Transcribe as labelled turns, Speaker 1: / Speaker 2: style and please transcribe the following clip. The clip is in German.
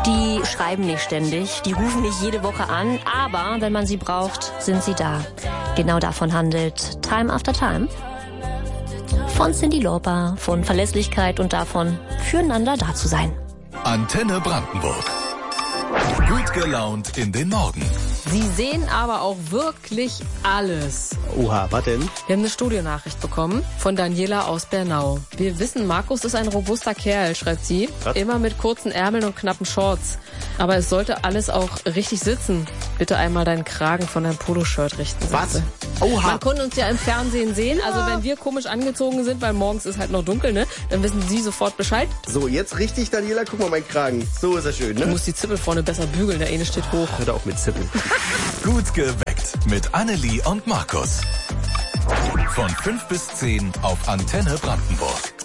Speaker 1: Die schreiben nicht ständig, die rufen nicht jede Woche an, aber wenn man sie braucht, sind sie da. Genau davon handelt Time After Time. Von Cyndi Lauper, von Verlässlichkeit und davon, füreinander da zu sein.
Speaker 2: Antenne Brandenburg. Gut gelaunt in den Morgen.
Speaker 3: Sie sehen aber auch wirklich alles.
Speaker 4: Oha, was denn?
Speaker 3: Wir haben eine Studionachricht bekommen von Daniela aus Bernau. Wir wissen, Markus ist ein robuster Kerl, schreibt sie.
Speaker 4: Was?
Speaker 3: Immer mit kurzen Ärmeln und knappen Shorts. Aber es sollte alles auch richtig sitzen. Bitte einmal deinen Kragen von deinem Poloshirt richten.
Speaker 4: Was?
Speaker 3: Sätze.
Speaker 4: Oha.
Speaker 3: Man konnte uns ja im Fernsehen sehen. Also wenn wir komisch angezogen sind, weil morgens ist halt noch dunkel, ne? Dann wissen Sie sofort Bescheid.
Speaker 4: So, jetzt richtig, Daniela, guck mal, mein Kragen. So ist er schön,
Speaker 3: Du
Speaker 4: ne?
Speaker 3: musst die Zippel vorne besser bügeln, der eine steht hoch.
Speaker 4: Hört auf mit Zippeln.
Speaker 2: Gut geweckt mit Annelie und Markus. Von 5 bis 10 auf Antenne Brandenburg.